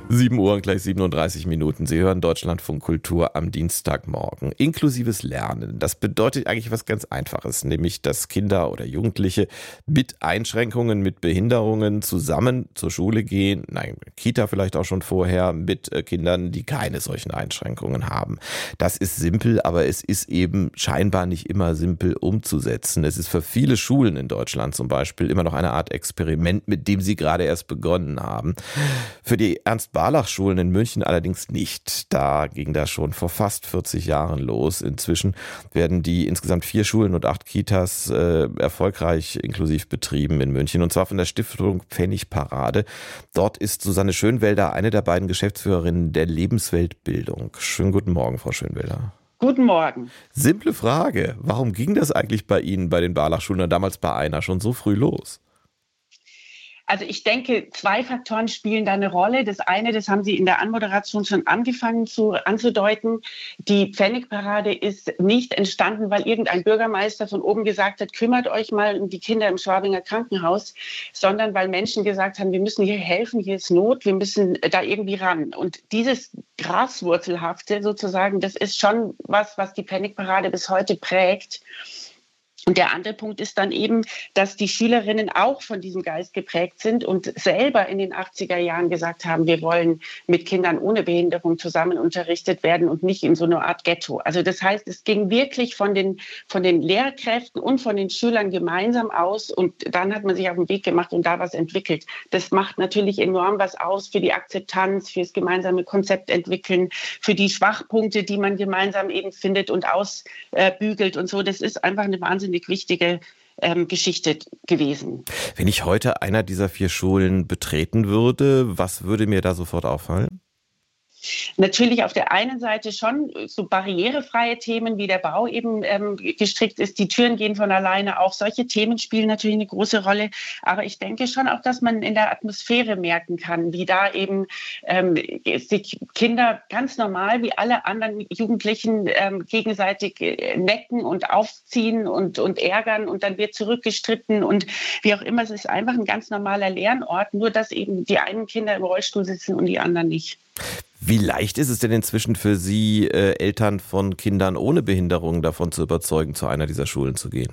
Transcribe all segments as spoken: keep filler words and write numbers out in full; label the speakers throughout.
Speaker 1: sieben Uhr und gleich siebenunddreißig Minuten. Sie hören Deutschlandfunk Kultur am Dienstagmorgen. Inklusives Lernen, das bedeutet eigentlich was ganz Einfaches, nämlich dass Kinder oder Jugendliche mit Einschränkungen, mit Behinderungen zusammen zur Schule gehen, nein, Kita vielleicht auch schon vorher, mit Kindern, die keine solchen Einschränkungen haben. Das ist simpel, aber es ist eben scheinbar nicht immer simpel umzusetzen. Es ist für viele Schulen in Deutschland zum Beispiel immer noch eine Art Experiment, mit dem sie gerade erst begonnen haben. Für die Ernst-Barlach-Schulen in München allerdings nicht. Da ging das schon vor fast vierzig Jahren los. Inzwischen werden die insgesamt vier Schulen und acht Kitas äh, erfolgreich inklusiv betrieben in München. Und zwar von der Stiftung Pfennigparade. Dort ist Susanne Schönwelder eine der beiden Geschäftsführerinnen der Lebensweltbildung. Schönen guten Morgen, Frau Schönwelder.
Speaker 2: Guten Morgen.
Speaker 1: Simple Frage. Warum ging das eigentlich bei Ihnen, bei den Barlach-Schulen oder damals bei einer schon so früh los?
Speaker 2: Also ich denke, zwei Faktoren spielen da eine Rolle. Das eine, das haben Sie in der Anmoderation schon angefangen zu, anzudeuten. Die Pfennigparade ist nicht entstanden, weil irgendein Bürgermeister von oben gesagt hat, kümmert euch mal um die Kinder im Schwabinger Krankenhaus, sondern weil Menschen gesagt haben, wir müssen hier helfen, hier ist Not, wir müssen da irgendwie ran. Und dieses Graswurzelhafte sozusagen, das ist schon was, was die Pfennigparade bis heute prägt. Und der andere Punkt ist dann eben, dass die Schülerinnen auch von diesem Geist geprägt sind und selber in den achtziger Jahren gesagt haben, wir wollen mit Kindern ohne Behinderung zusammen unterrichtet werden und nicht in so einer Art Ghetto. Also das heißt, es ging wirklich von den, von den Lehrkräften und von den Schülern gemeinsam aus und dann hat man sich auf den Weg gemacht und da was entwickelt. Das macht natürlich enorm was aus für die Akzeptanz, für das gemeinsame Konzept entwickeln, für die Schwachpunkte, die man gemeinsam eben findet und ausbügelt und so. Das ist einfach eine wahnsinnig wichtige ähm, Geschichte gewesen.
Speaker 1: Wenn ich heute einer dieser vier Schulen betreten würde, was würde mir da sofort auffallen?
Speaker 2: Natürlich auf der einen Seite schon so barrierefreie Themen, wie der Bau eben ähm, gestrickt ist. Die Türen gehen von alleine auf. Solche Themen spielen natürlich eine große Rolle. Aber ich denke schon auch, dass man in der Atmosphäre merken kann, wie da eben ähm, sich Kinder ganz normal wie alle anderen Jugendlichen ähm, gegenseitig necken und aufziehen und, und ärgern und dann wird zurückgestritten und wie auch immer. Es ist einfach ein ganz normaler Lernort, nur dass eben die einen Kinder im Rollstuhl sitzen und die anderen nicht.
Speaker 1: Wie leicht ist es denn inzwischen für Sie, äh, Eltern von Kindern ohne Behinderung davon zu überzeugen, zu einer dieser Schulen zu gehen?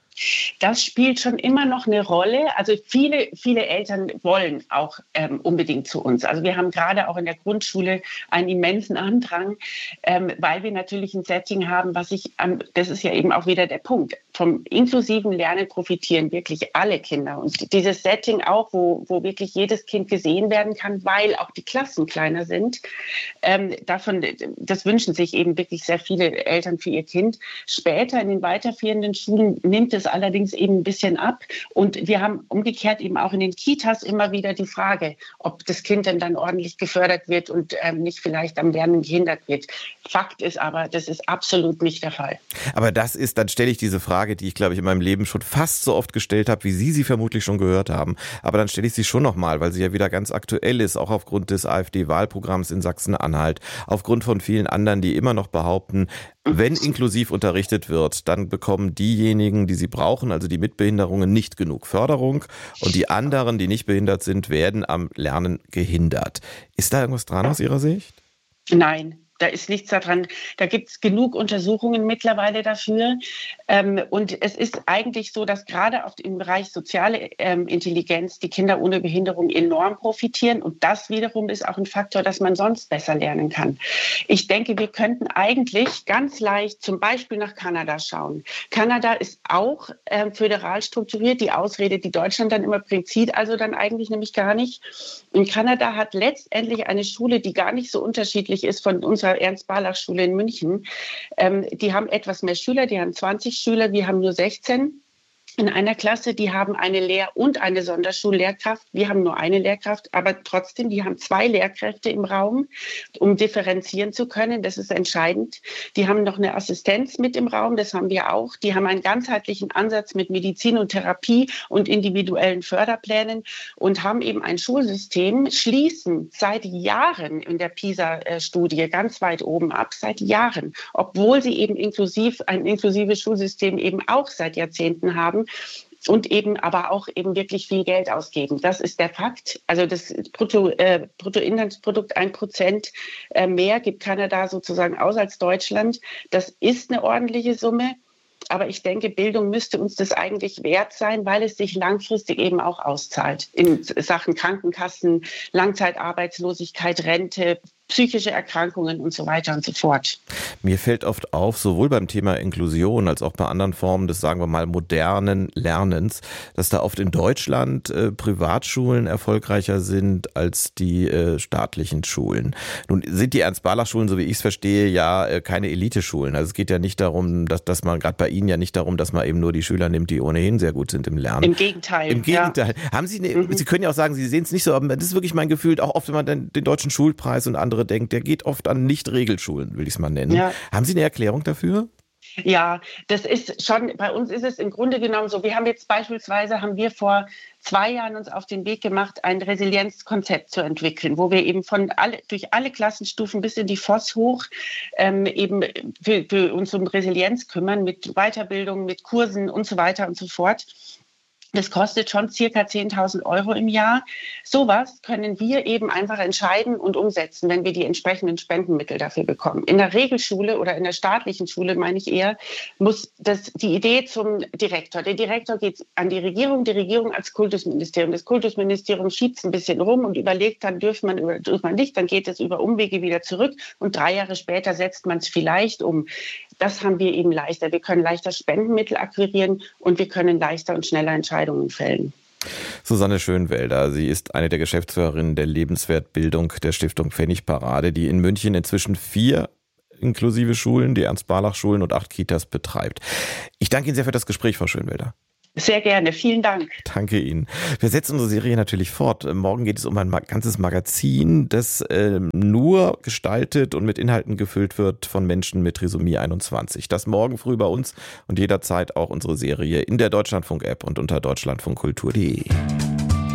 Speaker 2: Das spielt schon immer noch eine Rolle. Also viele, viele Eltern wollen auch ähm, unbedingt zu uns. Also wir haben gerade auch in der Grundschule einen immensen Andrang, ähm, weil wir natürlich ein Setting haben, was ich, ähm, das ist ja eben auch wieder der Punkt, vom inklusiven Lernen profitieren wirklich alle Kinder. Und dieses Setting auch, wo, wo wirklich jedes Kind gesehen werden kann, weil auch die Klassen kleiner sind, ähm, davon, das wünschen sich eben wirklich sehr viele Eltern für ihr Kind. Später in den weiterführenden Schulen nimmt es allerdings eben ein bisschen ab. Und wir haben umgekehrt eben auch in den Kitas immer wieder die Frage, ob das Kind denn dann ordentlich gefördert wird und ähm, nicht vielleicht am Lernen gehindert wird. Fakt ist aber, das ist absolut nicht der Fall.
Speaker 1: Aber das ist, dann stelle ich diese Frage, die ich, glaube ich, in meinem Leben schon fast so oft gestellt habe, wie Sie sie vermutlich schon gehört haben. Aber dann stelle ich sie schon nochmal, weil sie ja wieder ganz aktuell ist, auch aufgrund des AfD-Wahlprogramms in Sachsen-Anhalt, aufgrund von vielen anderen, die immer noch behaupten, wenn inklusiv unterrichtet wird, dann bekommen diejenigen, die sie brauchen, also die mit Behinderungen, nicht genug Förderung und die anderen, die nicht behindert sind, werden am Lernen gehindert. Ist da irgendwas dran aus Ihrer Sicht?
Speaker 2: Nein. Da ist nichts daran. Da gibt es genug Untersuchungen mittlerweile dafür. Ähm, und es ist eigentlich so, dass gerade auf im Bereich soziale ähm, Intelligenz die Kinder ohne Behinderung enorm profitieren. Und das wiederum ist auch ein Faktor, dass man sonst besser lernen kann. Ich denke, wir könnten eigentlich ganz leicht zum Beispiel nach Kanada schauen. Kanada ist auch ähm, föderal strukturiert. Die Ausrede, die Deutschland dann immer bringt, zieht also dann eigentlich nämlich gar nicht. Und Kanada hat letztendlich eine Schule, die gar nicht so unterschiedlich ist von unserer Ernst-Barlach-Schule in München. Ähm, die haben etwas mehr Schüler, die haben zwanzig Schüler, wir haben nur sechzehn. In einer Klasse, die haben eine Lehr- und eine Sonderschullehrkraft. Wir haben nur eine Lehrkraft, aber trotzdem, die haben zwei Lehrkräfte im Raum, um differenzieren zu können. Das ist entscheidend. Die haben noch eine Assistenz mit im Raum, das haben wir auch. Die haben einen ganzheitlichen Ansatz mit Medizin und Therapie und individuellen Förderplänen und haben eben ein Schulsystem, schließen seit Jahren in der PISA-Studie ganz weit oben ab, seit Jahren, obwohl sie eben inklusiv, ein inklusives Schulsystem eben auch seit Jahrzehnten haben. und eben aber auch eben wirklich viel Geld ausgeben. Das ist der Fakt. Also das Brutto, äh, Bruttoinlandsprodukt ein Prozent äh, mehr gibt Kanada sozusagen aus als Deutschland. Das ist eine ordentliche Summe. Aber ich denke, Bildung müsste uns das eigentlich wert sein, weil es sich langfristig eben auch auszahlt. In Sachen Krankenkassen, Langzeitarbeitslosigkeit, Rente, psychische Erkrankungen und so weiter und so fort.
Speaker 1: Mir fällt oft auf, sowohl beim Thema Inklusion als auch bei anderen Formen des, sagen wir mal, modernen Lernens, dass da oft in Deutschland äh, Privatschulen erfolgreicher sind als die äh, staatlichen Schulen. Nun sind die Ernst-Barlach-Schulen, so wie ich es verstehe, ja äh, keine Eliteschulen. Also es geht ja nicht darum, dass, dass man, gerade bei Ihnen ja nicht darum, dass man eben nur die Schüler nimmt, die ohnehin sehr gut sind im Lernen.
Speaker 2: Im Gegenteil.
Speaker 1: Im Gegenteil.
Speaker 2: Ja.
Speaker 1: Haben Sie, eine,
Speaker 2: Mhm.
Speaker 1: Sie können ja auch sagen, Sie sehen es nicht so, aber das ist wirklich mein Gefühl, auch oft, wenn man den, den deutschen Schulpreis und andere denkt, der geht oft an Nicht-Regelschulen, will ich es mal nennen. Ja. Haben Sie eine Erklärung dafür?
Speaker 2: Ja, das ist schon, bei uns ist es im Grunde genommen so, wir haben jetzt beispielsweise, haben wir vor zwei Jahren uns auf den Weg gemacht, ein Resilienzkonzept zu entwickeln, wo wir eben von alle, durch alle Klassenstufen bis in die F O S hoch ähm, eben für, für uns um Resilienz kümmern, mit Weiterbildung, mit Kursen und so weiter und so fort. Das kostet schon circa zehntausend Euro im Jahr. Sowas können wir eben einfach entscheiden und umsetzen, wenn wir die entsprechenden Spendenmittel dafür bekommen. In der Regelschule oder in der staatlichen Schule, meine ich eher, muss das die Idee zum Direktor. Der Direktor geht an die Regierung, die Regierung als Kultusministerium. Das Kultusministerium schiebt es ein bisschen rum und überlegt, dann dürft man oder dürft man nicht, dann geht es über Umwege wieder zurück und drei Jahre später setzt man es vielleicht um. Das haben wir eben leichter. Wir können leichter Spendenmittel akquirieren und wir können leichter und schneller Entscheidungen fällen.
Speaker 1: Susanne Schönwelder, sie ist eine der Geschäftsführerinnen der Lebenswertbildung der Stiftung Pfennigparade, die in München inzwischen vier inklusive Schulen, die Ernst-Barlach-Schulen und acht Kitas betreibt. Ich danke Ihnen sehr für das Gespräch, Frau Schönwelder.
Speaker 2: Sehr gerne, vielen Dank.
Speaker 1: Danke Ihnen. Wir setzen unsere Serie natürlich fort. Morgen geht es um ein ganzes Magazin, das äh, nur gestaltet und mit Inhalten gefüllt wird von Menschen mit Trisomie einundzwanzig. Das morgen früh bei uns und jederzeit auch unsere Serie in der Deutschlandfunk-App und unter deutschlandfunkkultur punkt de.